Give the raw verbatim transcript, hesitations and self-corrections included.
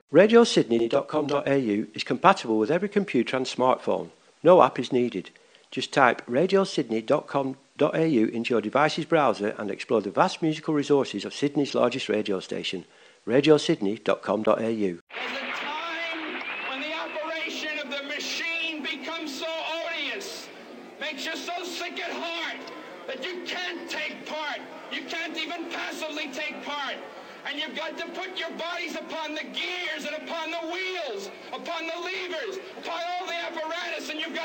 radio sydney dot com dot a u is compatible with every computer and smartphone. No app is needed. Just type radio sydney dot com dot a u into your device's browser and explore the vast musical resources of Sydney's largest radio station, radio sydney dot com dot a u. There's a time when the operation of the machine becomes so odious, makes you so sick at heart, that you can't take part. You can't even passively take part. And you've got to put your bodies upon the gears and upon the wheels, upon the levers, upon all the apparatus, and you've got